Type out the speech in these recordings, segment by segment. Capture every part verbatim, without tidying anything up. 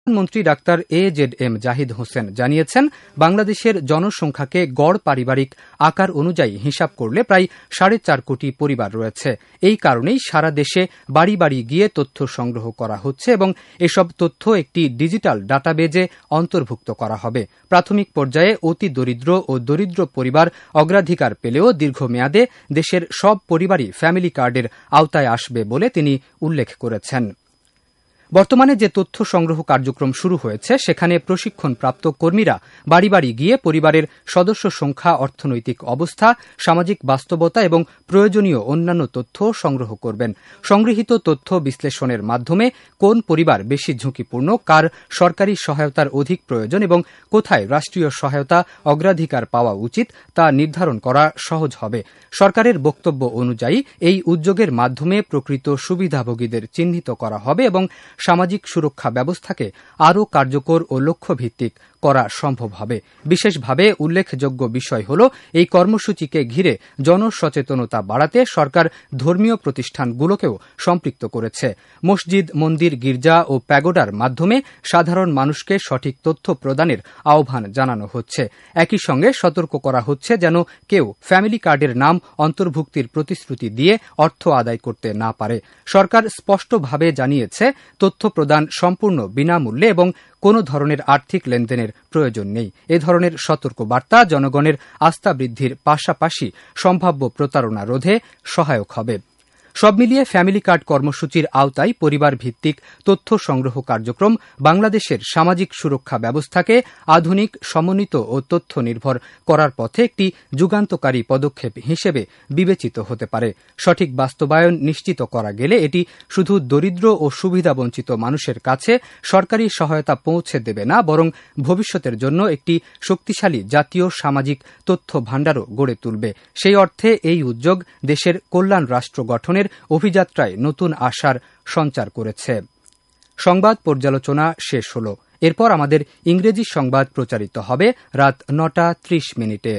মন্ত্রী doctor A Z M Zahid Hossain জানিয়েছেন, বাংলাদেশের জনসংখ্যাকে গড় পারিবারিক আকার অনুযায়ী হিসাব করলে প্রায় সাড়ে চার কোটি পরিবার রয়েছে। এই কারণেই সারা দেশে বাড়ি বাড়ি গিয়ে তথ্য সংগ্রহ করা হচ্ছে এবং এসব তথ্য একটি ডিজিটাল ডাটাবেজে অন্তর্ভুক্ত করা হবে। প্রাথমিক পর্যায়ে অতি দরিদ্র ও দরিদ্র পরিবার অগ্রাধিকার পেলেও দীর্ঘমেয়াদে দেশের সব পরিবারই ফ্যামিলি কার্ডের আওতায় আসবে বলে তিনি উল্লেখ করেছেন। বর্তমানে যে তথ্য সংগ্রহ কার্যক্রম শুরু হয়েছে সেখানে প্রশিক্ষণপ্রাপ্ত কর্মীরা বাড়ি বাড়ি গিয়ে পরিবারের সদস্য সংখ্যা, অর্থনৈতিক অবস্থা, সামাজিক বাস্তবতা এবং প্রয়োজনীয় অন্যান্য তথ্য সংগ্রহ করবেন। সংগৃহীত তথ্য বিশ্লেষণের মাধ্যমে কোন পরিবার বেশি ঝুঁকিপূর্ণ, কার সরকারি সহায়তার অধিক প্রয়োজন এবং কোথায় রাষ্ট্রীয় সহায়তা অগ্রাধিকার পাওয়া উচিত তা নির্ধারণ করা সহজ হবে। সরকারের বক্তব্য অনুযায়ী এই উদ্যোগের মাধ্যমে প্রকৃত সুবিধাভোগীদের চিহ্নিত করা হবে এবং সামাজিক সুরক্ষা ব্যবস্থাকে আরও কার্যকর ও লক্ষ্যভিত্তিক করা সম্ভব হবে। বিশেষভাবে উল্লেখযোগ্য বিষয় হল, এই কর্মসূচিকে ঘিরে জনসচেতনতা বাড়াতে সরকার ধর্মীয় প্রতিষ্ঠানগুলোকেও সম্পৃক্ত করেছে। মসজিদ, মন্দির, গির্জা ও প্যাগোডার মাধ্যমে সাধারণ মানুষকে সঠিক তথ্য প্রদানের আহ্বান জানানো হচ্ছে। একই সঙ্গে সতর্ক করা হচ্ছে যেন কেউ ফ্যামিলি কার্ডের নাম অন্তর্ভুক্তির প্রতিশ্রুতি দিয়ে অর্থ আদায় করতে না পারে। সরকার স্পষ্টভাবে জানিয়েছে, তথ্য প্রদান সম্পূর্ণ বিনামূল্যে এবং কোনো ধরনের আর্থিক লেনদেনের প্রয়োজন নেই। এ ধরনের সতর্কবার্তা জনগণের আস্থা বৃদ্ধির পাশাপাশি সম্ভাব্য প্রতারণা রোধে সহায়ক হবে। সব মিলিয়ে ফ্যামিলি কার্ড কর্মসূচির আওতায় পরিবার ভিত্তিক তথ্য সংগ্রহ কার্যক্রম বাংলাদেশের সামাজিক সুরক্ষা ব্যবস্থাকে আধুনিক, সমন্বিত ও তথ্য নির্ভর করার পথে একটি যুগান্তকারী পদক্ষেপ হিসেবে বিবেচিত হতে পারে। সঠিক বাস্তবায়ন নিশ্চিত করা গেলে এটি শুধু দরিদ্র ও সুবিধাবঞ্চিত মানুষের কাছে সরকারি সহায়তা পৌঁছে দেবে না, বরং ভবিষ্যতের জন্য একটি শক্তিশালী জাতীয় সামাজিক তথ্য ভাণ্ডারও গড়ে তুলবে। সেই অর্থে এই উদ্যোগ দেশের কল্যাণ রাষ্ট্র গঠনের অভিযাত্রায় নতুন আশার সঞ্চার করেছে। সংবাদ পর্যালোচনা শেষ হল। এরপর আমাদের ইংরেজি সংবাদ প্রচারিত হবে রাত নটা ত্রিশ মিনিটে।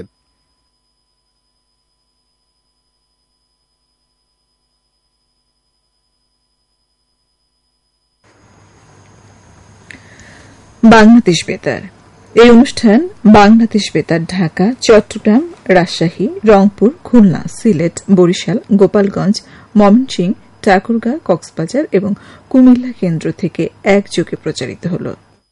বাংলাদেশ বেতার। এই অনুষ্ঠান বাংলাদেশ বেতার ঢাকা, চট্টগ্রাম, রাজশাহী, রংপুর, খুলনা, সিলেট, বরিশাল, গোপালগঞ্জ, ময়মনসিংহ, ঠাকুরগাঁ, কক্সবাজার এবং কুমিল্লা কেন্দ্র থেকে একযোগে প্রচারিত হল।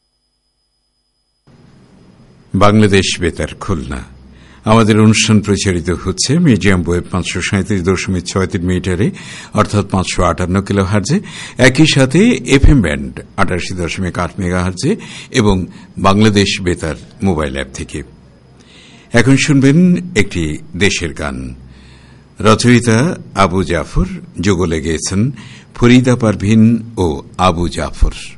বাংলাদেশ বেতার খুলনা। আমাদের অনুষ্ঠান প্রচারিত হচ্ছে মিডিয়াম ওয়েভ পাঁচশো সাঁত্রিশ দশমিক ছয় তিন মিটারে, অর্থাৎ পাঁচশো আটান্ন কিলো হার্জে, একই সাথে এফএম ব্যান্ড আটাশি দশমিক আট মেগা হার্জে এবং বাংলাদেশ বেতার মোবাইল অ্যাপ থেকে। এখন শুনবেন একটি দেশের গান। রচয়িতা আবু জাফর, যুগলে গেয়েছেন ফরিদা পারভিন ও আবু জাফর।